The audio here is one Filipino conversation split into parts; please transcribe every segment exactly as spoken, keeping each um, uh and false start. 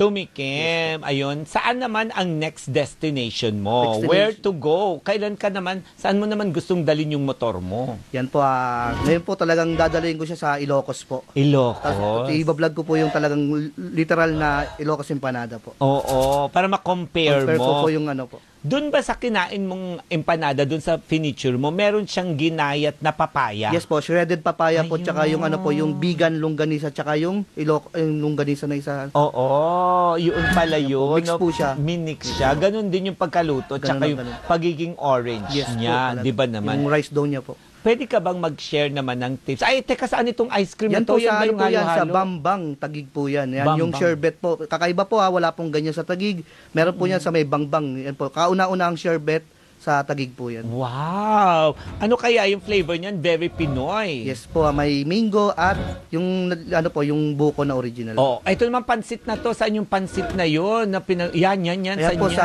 Tumikim. Ayun. Saan naman ang next destination mo? Destination. Where to go? Kailan ka naman, saan mo naman gustong dalhin yung motor mo? Yan po, ah, ngayon po talagang dadalhin ko siya sa Ilocos po. Ilocos. Tapos i-vlog ko po yung talagang literal na Ilocos empanada po. Oo, para ma-compare Compare ko mo. po yung ano po. Doon ba sa kinain mong empanada, doon sa finiture mo, meron siyang ginayat na papaya? Yes po, shredded papaya po, Ayun. tsaka yung ano po, yung vegan longganisa, tsaka yung Iloc yung longganisa na isa. Oo, yun pala Yan yun. po, mix po siya. Minix siya. Ganon din yung pagkaluto, Ganun tsaka na yung ganun. pagiging orange Yes po, niya. talaga. Di ba naman? Yung rice dough niya po. Pwede ka bang mag-share naman ng tips? Ay, teka, saan itong ice cream Yan na to? po sa, ba ano po yan, sa halo-halo? Bambang, Tagig po yan. Yan Bambang. yung sherbet po. Kakaiba po ha, wala pong ganyan sa Tagig. Meron po yan sa may Bangbang. Yan po, kauna-una ang sherbet sa Tagig po yan. Wow! Ano kaya yung flavor niyan? Very Pinoy. Yes po, ah, may mango at yung ano po, yung buko na original. Oh, ito naman pansit na to. Saan yung pansit na yon? Na pina- yan, yan, yan. Ayan Saan po yan? sa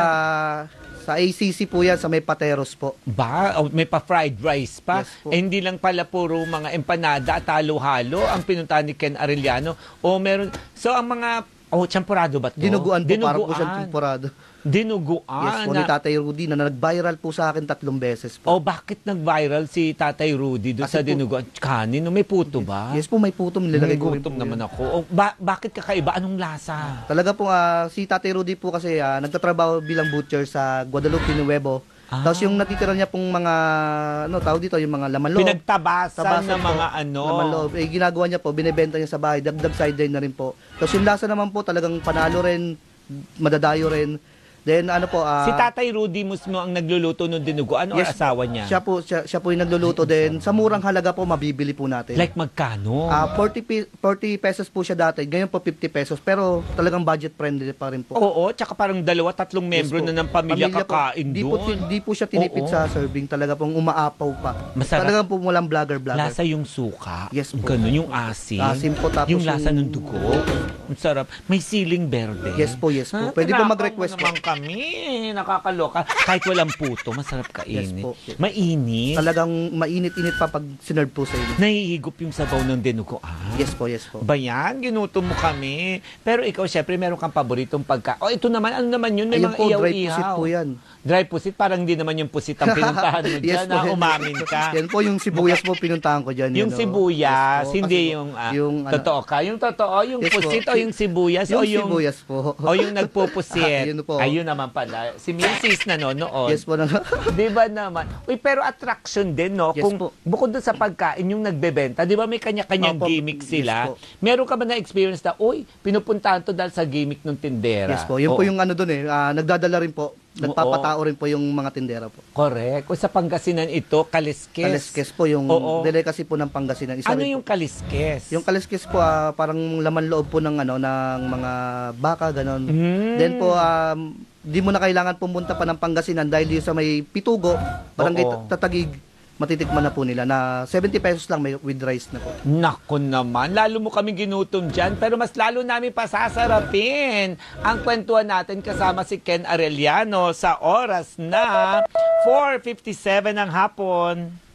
sa A C C po yan, sa may Pateros po. Ba? Oh, may pa-fried rice pa? Yes po. Eh, hindi lang pala puro mga empanada at halo-halo ang pinuntahan ni Ken Arellano. O meron... So, ang mga... Oh, champurado ba to? Dinuguan po, parang po Dinuguan. siyang temporado. Dinuguan. Yes po, na- ni Tatay Rudy na nag-viral po sa akin tatlong beses po. Oh, bakit nag-viral si Tatay Rudy doon Kasi sa po- dinuguan? Kanin, no? May puto ba? Yes po, may puto, nilalagay ko rin Gutom po naman yan. ako. Oh, ba- bakit kakaiba? Anong lasa? Talaga po, ah, si Tatay Rudy po kasi ah, nagtatrabaho bilang butcher sa Guadalupe, Nuevo. Ah. Tapos yung natitira niya pong mga, ano tawag dito, yung mga laman loob. Pinagtabasan Tabasan ng po, mga ano. laman loob. Eh, ginagawa niya po, binibenta niya sa bahay, dagdag sideline na rin po. Tapos yung lasa naman po, talagang panalo rin, madadayo rin. Then ano po, ah, Si Tatay Rudy mismo ang nagluluto ng dinuguan o yes, asawa niya? siya po, siya, siya po yung nagluluto din. Sa murang halaga po, mabibili po natin. Like magkano? Ah, forty, pi- forty pesos po siya dati. Ngayon po fifty pesos. Pero talagang budget friendly pa rin po. Oo, tsaka parang dalawa, tatlong membro Yes po. na ng pamilya, po. kakain Di po, doon. di po siya tinipid Oo. sa serving. Talaga pong umaapaw pa. Masarap. Talagang po walang vlogger-vlogger. Lasa yung suka. Yes po. Ganun, yung asin. Asin po, tapos yung lasa ng yung- dugo. Ang sarap. May siling berde. Yes po, yes po. Ha, Pwede po tinakaw mag-request mo naman po. kami. Nakakaloka. Kahit walang puto, masarap kainin. Yes po. Mainit. Talagang mainit-init pa pag sinerve po sa inyo. Nahihigop yung sabaw ng dinuguan. Yes po, yes po. Bayan, ginutom mo kami. Pero ikaw, syempre, meron kang paboritong pagka. Oh, ito naman, ano naman yun? May Ayun mga po, dry iyaw-ihaw. pusit po yan. Dry pusit, parang hindi naman yung pusit ang pinuntahan mo dyan. Yes po. na umamin ka. Yan po yung sibuyas po pinuntahan ko dyan. Yung yan, oh. sibuyas, Yes po, hindi kasi po, yung, ah, yung ano, totoo ka. Yung totoo, yung Yes po. pusit o yung sibuyas yung o yung... sibuyas po. O yung nagpupusit. Ayun po. Ayun naman pala. Si Missus nanonood. Yes po. Na, Di ba naman? Uy, pero attraction din, no? Yes Kung po. bukod doon sa pagkain, yung nagbebenta, di ba may kanya-kanyang Opo. gimmick Yes sila? po. Meron ka ba na experience na, uy, pinupuntahan to dahil sa gimmick ng tindera? yes po. Yun po Oo. yung ano dun eh. ah, nagdadala rin po. Nagpapatao rin po yung mga tindera po. Correct. Kung sa Pangasinan ito, kaliskes. Kaliskes po yung Oo. delicacy po ng Pangasinan. Isa Ano rin yung po. kaliskes? Yung kaliskes po ah, parang laman loob po ng ano ng mga baka ganon. Mm. Then po um, di mo na kailangan pumunta pa ng Pangasinan dahil di sa may Pitugo, barangay Oo. Tatagig, matitikman na po nila na seventy pesos lang may with rice na po. Nako naman, lalo mo kami ginutom dyan, pero mas lalo namin pasasarapin ang kwentuhan natin kasama si Ken Arellano sa oras na four fifty-seven ng hapon.